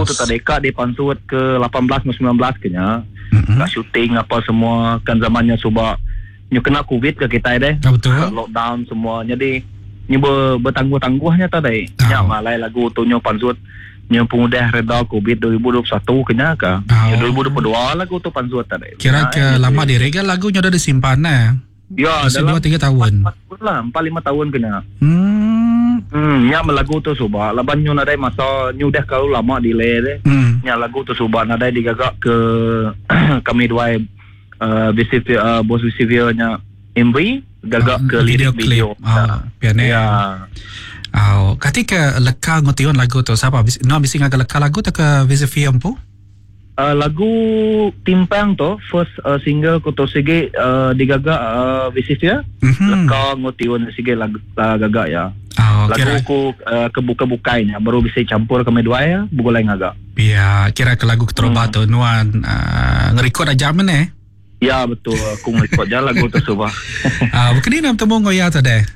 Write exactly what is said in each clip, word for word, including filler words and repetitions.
tu tadi kak dia pansut ke lapan belas ke sembilan belas kena. Mm-hmm. Kak syuting apa semua kan zamannya sebab nyu kena covid ke kita deh. Oh, betul. Lockdown semua. Jadi nyu ber, bertangguh-tangguhnya tadi. Oh. Ya malai lagu tu nyu pansut nyu pengudah reda covid dua ribu dua puluh satu kena ke. Oh. dua ribu dua puluh dua lagu tu pansut tadi. Kira ke nah, lama direga lagunya udah disimpan nah. Ya, masih dalam dua tiga tahun. empat lima tahun kena. Hmm. Hmm, nya lagu tu subah. Laban nyu nadai masa nyu dah kalau lama delay deh. Hmm. Nya lagu tu subah nadai digagak ke kami dua uh, visivia uh, bos visivia nya M V gagak uh, ke video video. Ah, piano. Ya. Oh, ketika leka ngotion lagu tu siapa? No bisi ngagak leka lagu tu ke visivia empu? Uh, lagu Timpang tu first uh, single ko to sige uh, digagak uh, visivia. Mm-hmm. Leka ngotion sige lagu uh, gagak ya. Oh, lagu kira... ku uh, kebuka-bukainya baru bisa campur ke medua ya buku lain agak. Ya, kira ke lagu Ketroba hmm. tu nuan uh, ngerekod aja men eh. Ya betul, aku ngerekod aja lagu tu subah. Ah, bukan ni nam temu ngoya tu deh.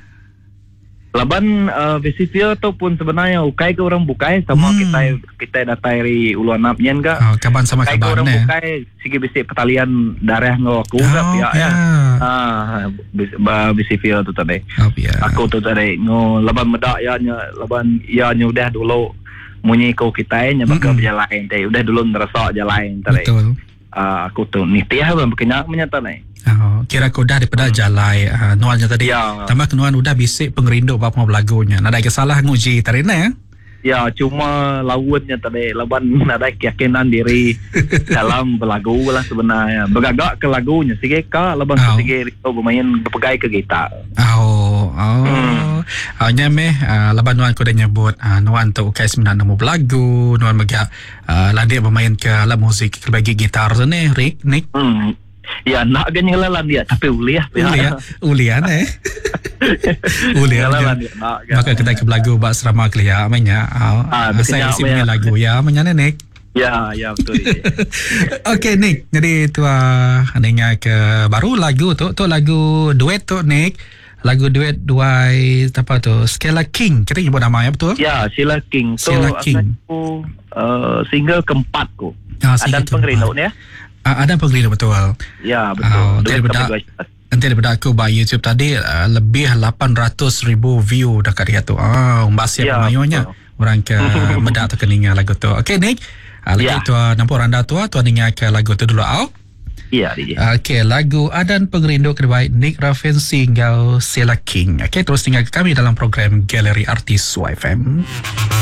Laban uh, visivia tu pun sebenarnya ukai ke orang bukai sama hmm. kita kita datari uluan napnyen ka. Oh, kaban sama ukai kaban orang eh. Bukai sige bisi pertalian darah ngo aku oh, ya ya. Ah, visivia tu tadi. Oh, ya. Aku tu tadi ngo laban medak ya nya laban ya nya udah dulu munyi ko kita nya bakal mm-hmm. berjalan tadi udah dulu ngerasa jalan tadi. Betul. Uh, aku tu nitiah ban berkenyak menyata ni. Oh, kira kau dah daripada hmm. jalai uh, nuannya tadi. Ya. Tambah nuan udah bisik pengerindu apa mau lagunya. Nada kesalah nguji tarina ya. Ya, cuma lawannya tadi laban ada keyakinan diri dalam berlagu lah sebenarnya. Bergagak ke lagunya sige ka laban oh. sige oh, bermain berpegai ke gitar. Oh, oh. Hmm. Oh, nyame uh, laban nuan ko dah nyebut uh, nuan tu ukai sebenarnya nemu berlagu, nuan megak uh, ladi bermain ke alat musik bagi gitar tu ni, Rick, Nick. Hmm. Ya nak ganyan lalan dia tapi uliah uliah uliah eh uliah maka kita ke lagu bak serama kelia amanya ah saya isi punya lagu ya amanya Nick ya ya betul. Okey Nick, jadi tu ah uh, ke baru lagu tu tu lagu duet tu Nick, lagu duet dua apa tu Sheila King kita nyebut nama ya betul ya Sheila King tu aku uh, single keempat ku ah, ada pengerindau ni ya. Uh, ada penggeliat betul. Ya betul. Uh, daripada nanti daripada aku buat YouTube tadi uh, lebih lapan ratus ribu view dekat dia tu. Ah, uh, mbak siap ya, mayunya orang ke medak tu keninga lagu tu. Okey Nick. Uh, lagi ya. Tu uh, nampak orang dah tua tu dengar ke lagu tu dulu au. Ya, dia. Okey, lagu Adan Pengerindu terbaik Nick Raffin single Sheila King. Okey, terus tinggal kami dalam program Galeri Artis Y F M.